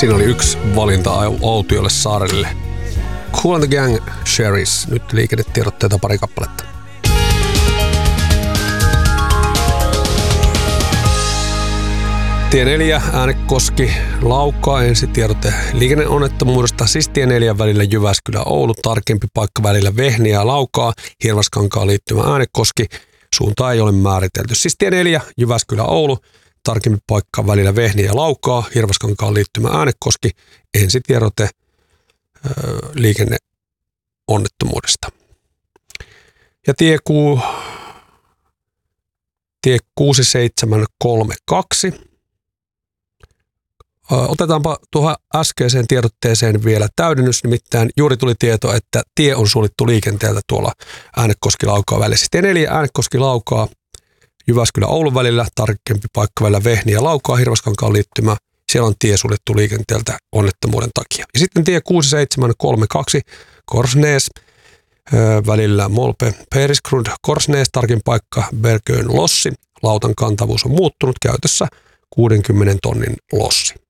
Siinä oli yksi valinta autiolle saarelle. Kool and the Gang, Sherry's. Nyt liikennetiedotteita pari kappaletta. Tie 4, Äänekoski, Laukaa, ensitiedote liikenneonnettomuudesta, siis tie 4 välillä Jyväskylä-Oulu, tarkempi paikka välillä Vehniä ja Laukaa, Hirvaskankaan liittymä Äänekoski, suunta ei ole määritelty. Siis tie 4, Jyväskylä-Oulu, tarkempi paikka välillä Vehniä ja Laukaa, Hirvaskankaan liittymä Äänekoski, ensitiedote liikenneonnettomuudesta. Ja tie 6732. Otetaanpa tuohon äskeiseen tiedotteeseen vielä täydennys, nimittäin juuri tuli tieto, että tie on suljettu liikenteeltä tuolla Äänekoski-Laukaa välissä. Siis tie 4 Äänekoski-Laukaa, Jyväskylä-Oulun välillä, tarkempi paikka välillä Vehniä ja Laukaa, Hirvaskankaan liittymä. Siellä on tie suljettu liikenteeltä onnettomuuden takia. Ja sitten tie 6732 Korsnäs välillä Molpe Perisgrund Korsnäs, tarkin paikka Bergön Lossi. Lautan kantavuus on muuttunut, käytössä 60 tonnin lossi.